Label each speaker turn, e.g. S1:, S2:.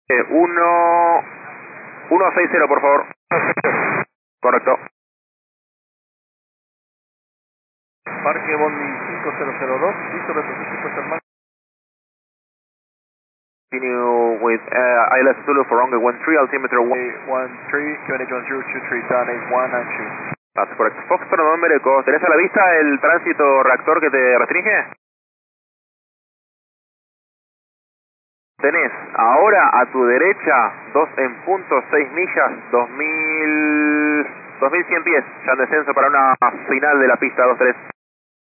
S1: 160, por favor. Correcto.
S2: Parque Bondi 5002, listo, retroceso puesta en marcha.
S1: Continue with ILS Zulu for runway 13, altimeter 1.
S2: 13, QNH 1023, done 8192.
S1: That's correct. Foxtrot November Echo, ¿tenés a la vista el tránsito reactor que te restringe? Tenés ahora a tu derecha 2 en punto, 6 millas, 2100 pies, ya en descenso para una final de la pista 2-3.